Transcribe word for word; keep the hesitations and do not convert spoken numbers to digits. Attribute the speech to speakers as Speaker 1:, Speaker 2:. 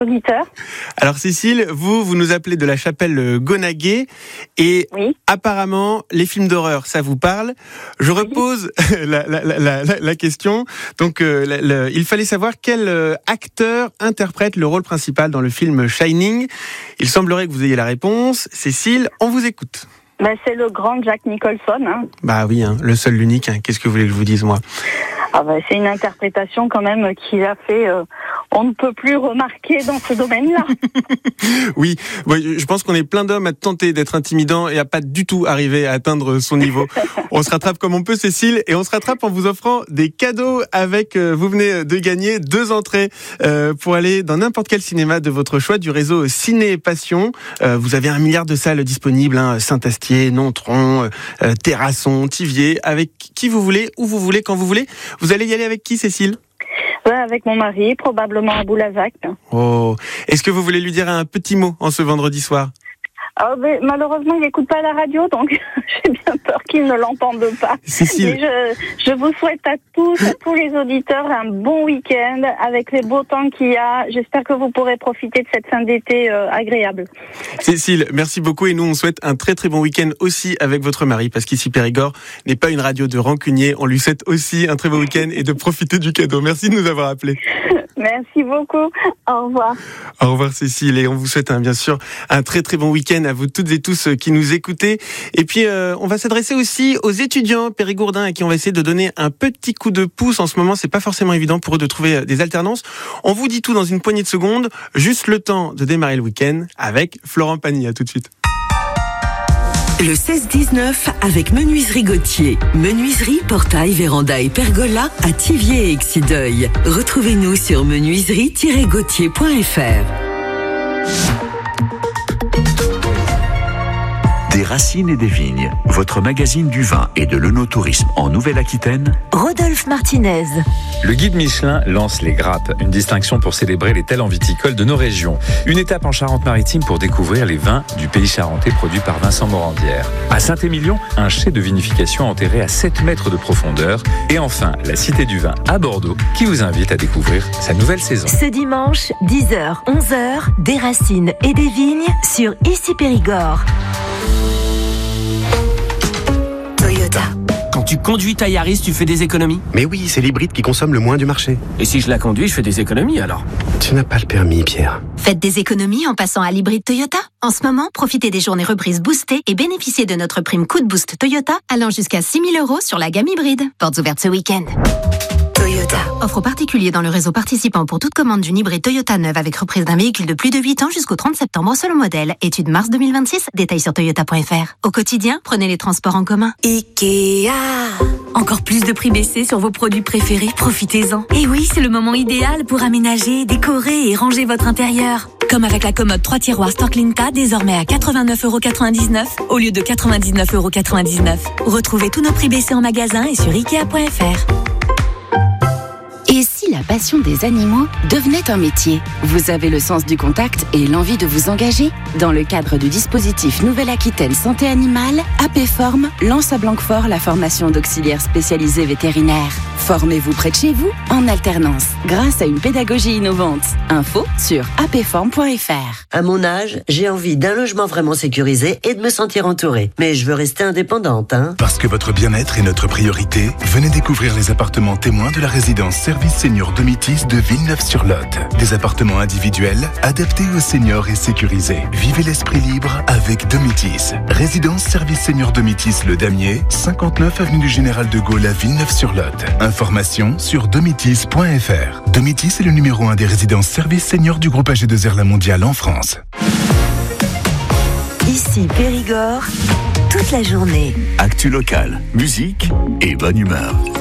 Speaker 1: Auditeur.
Speaker 2: Alors Cécile, vous, vous nous appelez de la chapelle Gonaguet et
Speaker 1: Oui.
Speaker 2: apparemment les films d'horreur, ça vous parle. Je repose la, la, la, la, la question. Donc euh, la, la, il fallait savoir quel euh, acteur interprète le rôle principal dans le film Shining. Il semblerait que vous ayez la réponse. Cécile, on vous écoute.
Speaker 1: Ben, c'est le grand Jack Nicholson. Hein.
Speaker 2: Bah oui, hein, le seul, l'unique. Hein. Qu'est-ce que vous voulez que je vous dise, moi ?
Speaker 1: Ah ben, c'est une interprétation quand même qui a fait... Euh, on ne peut plus remarquer dans ce domaine-là.
Speaker 2: Oui, ouais, je pense qu'on est plein d'hommes à tenter d'être intimidants et à pas du tout arriver à atteindre son niveau. On se rattrape comme on peut, Cécile, et on se rattrape en vous offrant des cadeaux avec, euh, vous venez de gagner deux entrées euh, pour aller dans n'importe quel cinéma de votre choix du réseau Ciné Passion. Euh, vous avez un milliard de salles disponibles, hein, Saint-Astier, Nontron, euh, Terrasson, Thiviers, avec qui vous voulez, où vous voulez, quand vous voulez. Vous allez y aller avec qui, Cécile ?
Speaker 1: Ouais, avec mon mari, probablement à Boulazac.
Speaker 2: Oh, est-ce que vous voulez lui dire un petit mot en ce vendredi soir ?
Speaker 1: Ah, mais malheureusement, il n'écoute pas la radio, donc j'ai bien peur qu'il ne l'entende pas.
Speaker 2: Cécile.
Speaker 1: Mais je, je vous souhaite à tous, à tous les auditeurs, un bon week-end avec les beaux temps qu'il y a. J'espère que vous pourrez profiter de cette fin d'été euh, agréable.
Speaker 2: Cécile, merci beaucoup et nous on souhaite un très très bon week-end aussi avec votre mari parce qu'ici Périgord n'est pas une radio de rancunier. On lui souhaite aussi un très bon week-end et de profiter du cadeau. Merci de nous avoir appelés.
Speaker 1: Merci beaucoup. Au revoir.
Speaker 2: Au revoir Cécile et on vous souhaite hein, bien sûr un très très bon week-end à vous toutes et tous qui nous écoutez. Et puis euh, on va s'adresser aussi aux étudiants périgourdins à qui on va essayer de donner un petit coup de pouce. En ce moment, c'est pas forcément évident pour eux de trouver des alternances. On vous dit tout dans une poignée de secondes, juste le temps de démarrer le week-end avec Florent Pagny. À tout de suite.
Speaker 3: Le seize dix-neuf avec Menuiserie Gauthier. Menuiserie, portail, véranda et pergola à Thiviers et Exideuil. Retrouvez-nous sur menuiserie tiret gauthier point f r.
Speaker 4: Des racines et des vignes, votre magazine du vin et de l'œnotourisme en Nouvelle-Aquitaine.
Speaker 3: Rodolphe Martinez.
Speaker 5: Le guide Michelin lance les grappes, une distinction pour célébrer les talents viticoles de nos régions. Une étape en Charente-Maritime pour découvrir les vins du pays charentais produits par Vincent Morandière. À Saint-Émilion, un chai de vinification enterré à sept mètres de profondeur. Et enfin, la Cité du Vin à Bordeaux qui vous invite à découvrir sa nouvelle saison.
Speaker 3: Ce dimanche, dix heures, onze heures, des racines et des vignes sur Ici Périgord. Toyota.
Speaker 6: Quand tu conduis ta Yaris, tu fais des économies ?
Speaker 7: Mais oui, c'est l'hybride qui consomme le moins du marché.
Speaker 6: Et si je la conduis, je fais des économies alors ?
Speaker 7: Tu n'as pas le permis, Pierre.
Speaker 8: Faites des économies en passant à l'hybride Toyota. En ce moment, profitez des journées reprises boostées et bénéficiez de notre prime Coup de Boost Toyota allant jusqu'à six mille euros sur la gamme hybride. Portes ouvertes ce week-end.
Speaker 3: Toyota.
Speaker 8: Offre aux particuliers dans le réseau participant pour toute commande d'une hybride Toyota neuve avec reprise d'un véhicule de plus de huit ans jusqu'au trente septembre selon modèle. Étude mars deux mille vingt-six. Détails sur toyota point f r. Au quotidien, prenez les transports en commun.
Speaker 3: Ikea. Encore plus de prix baissés sur vos produits préférés, profitez-en. Et oui, c'est le moment idéal pour aménager, décorer et ranger votre intérieur. Comme avec la commode trois tiroirs Storklinka, désormais à quatre-vingt-neuf euros quatre-vingt-dix-neuf au lieu de quatre-vingt-dix-neuf euros quatre-vingt-dix-neuf. Retrouvez tous nos prix baissés en magasin et sur ikea point f r.
Speaker 9: Et si la passion des animaux devenait un métier ? Vous avez le sens du contact et l'envie de vous engager ? Dans le cadre du dispositif Nouvelle-Aquitaine Santé Animale, APForm lance à Blanquefort la formation d'auxiliaires spécialisés vétérinaires. Formez-vous près de chez vous, en alternance, grâce à une pédagogie innovante. Info sur a p form point f r.
Speaker 10: À mon âge, j'ai envie d'un logement vraiment sécurisé et de me sentir entourée. Mais je veux rester indépendante, hein.
Speaker 11: Parce que votre bien-être est notre priorité, venez découvrir les appartements témoins de la résidence Service Senior Domitis de Villeneuve-sur-Lot. Des appartements individuels, adaptés aux seniors et sécurisés. Vivez l'esprit libre avec Domitis. Résidence Service Senior Domitis Le Damier, cinquante-neuf avenue du Général de Gaulle à Villeneuve-sur-Lot. Information sur domitis point f r. Domitis est le numéro un des résidences services seniors du groupe A G deux R La Mondiale en France.
Speaker 3: Ici Périgord, toute la journée.
Speaker 4: Actu locale, musique et bonne humeur.